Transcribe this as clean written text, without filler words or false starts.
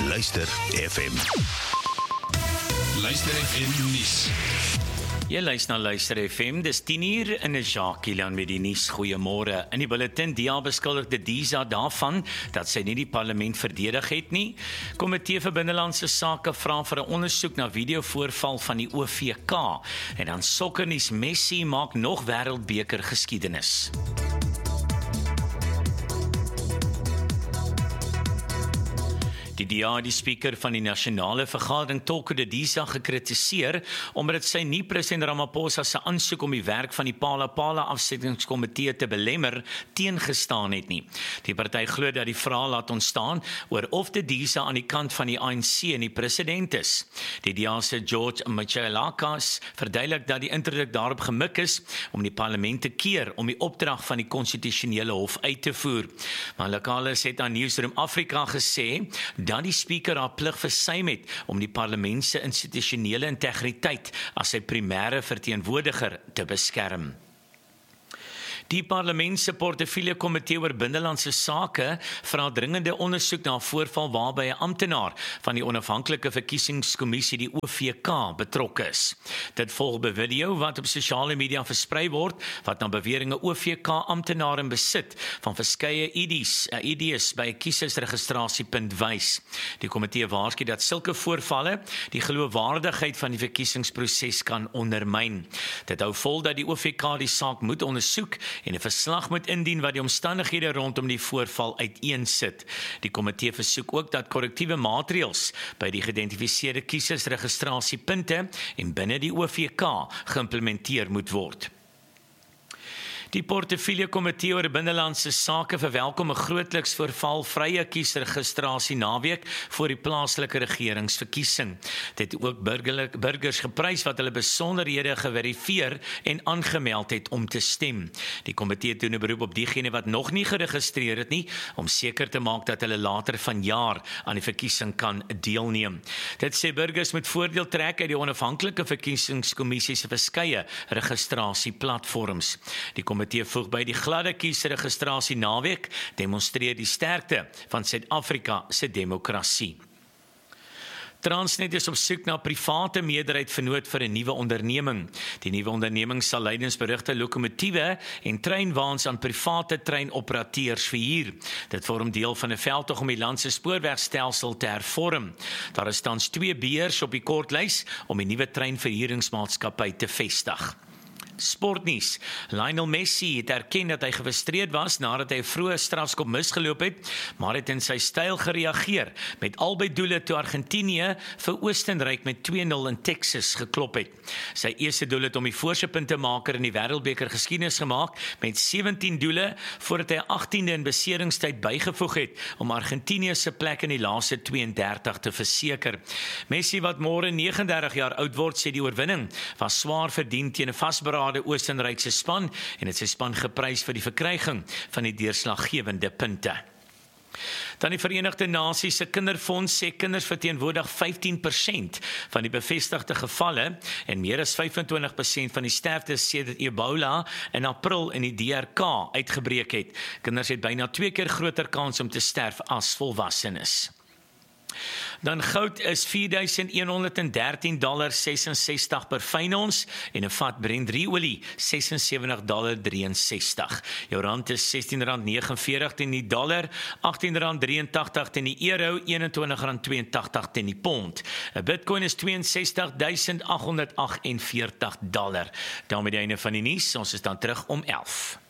Luister FM. Luister FM nuus. Jy luister na Luister FM, dis 10:00 en is Jacques Kilian met die nuus. Goeiemôre. In die bulletin DA beskuldig DISA daarvan dat sy nie die parlement verdedig het nie. Komitee vir Binnelandse Sake vra vir 'n ondersoek na videovoorval van die OVK. En dan sokkernuus, Messi maak nog wêreldbeker geskiedenis. Die DA, die speaker van die nasionale vergadering, Tolko Dedisa, gekritiseer omdat sy nie president Ramaphosa se aansoek om die werk van die Phala-Phala afsettingskomitee te belemmer teengestaan het nie. Die party glo dat die vraag laat ontstaan oor of Dedisa aan die kant van die ANC en die president is. Die DA se George Machalakas verduidelik dat die interdruk daarop gemik is om die parlement te keer om die opdrag van die konstitusionele hof uit te voer. Maar Lakalis het aan Newsroom Afrika gesê dat die speaker haar plig versuim het om die parlement se institusionele integriteit as sy primêre verteenwoordiger te beskerm. Die parlement se portefeulje komitee oor binnelandse sake vra dringende ondersoek na 'n voorval waarby 'n amptenaar van die onafhanklike verkiesingskommissie, die OVK, betrokke is. Dit volg 'n video wat op sosiale media versprei word wat na beweringe OVK-amptenaar in besit van verskeie ID's by 'n kiesersregistrasiepunt wys. Die komitee waarsku dat sulke voorvalle die geloofwaardigheid van die verkiesingsproses kan ondermyn. Dit hou vol dat die OVK die saak moet ondersoek en 'n verslag moet indien wat die omstandighede rondom die voorval uiteensit. Die komitee versoek ook dat korrektiewe maatreëls by die geïdentifiseerde kiesersregistrasiepunte en binne die OVK geïmplementeer moet word. Die portefeulje komitee oor binnelandse sake verwelkom 'n grootliks voorvalvrye kiesregistrasie naweek voor die plaaslike regeringsverkiesing. Dit het ook burgers geprys wat hulle besonderhede geverifieer en aangemeld het om te stem. Die komitee doen 'n beroep op diegene wat nog nie geregistreer het nie, om seker te maak dat hulle later vanjaar aan die verkiesing kan deelneem. Dit sê burgers moet voordeel trek uit die onafhanklike verkiesingskommissie se verskeie registrasieplatforms. Die komitee voeg by die gladde kiesregistrasie naweek demonstreer die sterkte van Suid-Afrika se demokrasie. Transnet is op soek na 'n private meerderheid vernoot vir 'n nuwe onderneming. Die nuwe onderneming sal lydensberigte lokomotiewe en treinwaens aan private treinoperateurs verhuur. Dit vorm deel van 'n veldtog om die land se spoorwegstelsel te hervorm. Daar is tans 2 beheers op die kortlys om die nuwe treinverhuuringsmaatskappy te vestig. Sportnuus. Lionel Messi het erken dat hy gefrustreerd was nadat hy 'n vroeë strafskop misgeloop het, maar het in sy styl gereageer met albei doele toe Argentinië vir Oostenryk met 2-0 in Texas geklop het. Sy eerste doel het om die voorsepuntenmaker in die wêreldbeker geskiedenis gemaak met 17 doele voordat hy 18de in beseringstyd bygevoeg het om Argentinië se plek in die laaste 32 te verseker. Messi, wat môre 39 jaar oud word, sê die oorwinning was swaar verdien teen 'n vasberade Oostenrykse span en het sy span geprys vir die verkryging van die deurslaggewende punte. Dan die Verenigde Nasies se kinderfonds sê kinders verteenwoordig 15% van die bevestigde gevalle en meer as 25% van die sterftes sedert Ebola in April in die DRK uitgebreek het. Kinders het byna 2 keer groter kans om te sterf as volwassenes. Dan goud is $4,113.66 per fyn ons en 'n vat Brent olie $76.63. Jou rand is R16.49 teen die dollar, R18.83 teen die euro, R21.82 teen die pond. 'n Bitcoin is $62.848. Daarmee die einde van die nuus. Ons is dan terug om 11.